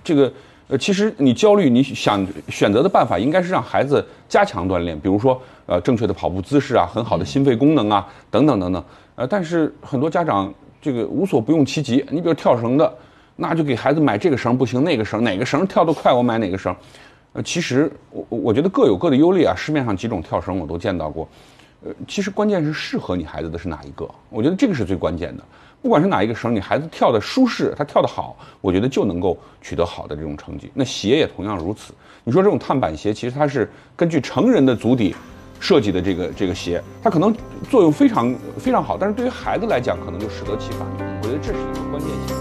其实你焦虑，你想选择的办法应该是让孩子加强锻炼，比如说正确的跑步姿势啊，很好的心肺功能啊，等等等等。但是很多家长这个无所不用其极，你比如跳绳的，那就给孩子买这个绳不行，那个绳哪个绳跳得快，我买哪个绳。其实我觉得各有各的优劣啊，市面上几种跳绳我都见到过。其实关键是适合你孩子的是哪一个，我觉得这个是最关键的。不管是哪一个绳，你孩子跳的舒适，他跳得好，我觉得就能够取得好的这种成绩。那鞋也同样如此。你说这种碳板鞋，其实它是根据成人的足底设计的这个鞋，它可能作用非常非常好，但是对于孩子来讲，可能就适得其反。我觉得这是一个关键性。